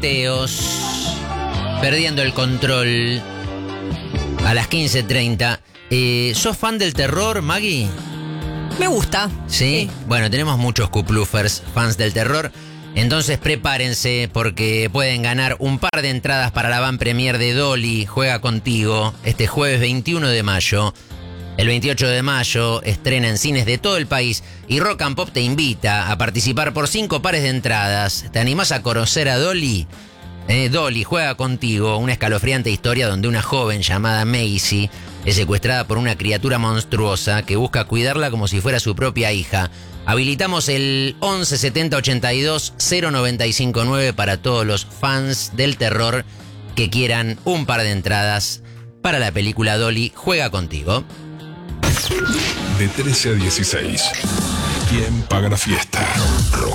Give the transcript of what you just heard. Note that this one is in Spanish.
Teos, perdiendo el control a las 15:30. ¿Sos fan del terror, Maggie? Me gusta. ¿Sí? Bueno, tenemos muchos cuplufers, fans del terror. Entonces prepárense porque pueden ganar un par de entradas para la van premier de Dolly Juega Contigo este jueves 21 de mayo. El 28 de mayo estrena en cines de todo el país y Rock and Pop te invita a participar por 5 pares de entradas. ¿Te animás a conocer a Dolly? Dolly Juega Contigo, una escalofriante historia donde una joven llamada Macy es secuestrada por una criatura monstruosa que busca cuidarla como si fuera su propia hija. Habilitamos el 11 70 82 0959 para todos los fans del terror que quieran un par de entradas para la película Dolly Juega Contigo. De 13 a 16. ¿Quién paga la fiesta?